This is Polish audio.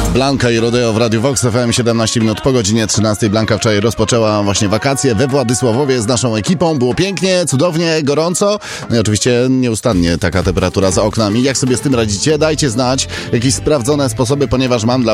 Blanka i Rodeo w Radiu Vox FM, 17 minut po godzinie 13. Blanka wczoraj rozpoczęła właśnie wakacje we Władysławowie z naszą ekipą. Było pięknie, cudownie, gorąco. No i oczywiście nieustannie taka temperatura za oknami. Jak sobie z tym radzicie? Dajcie znać jakieś sprawdzone sposoby, ponieważ mam dla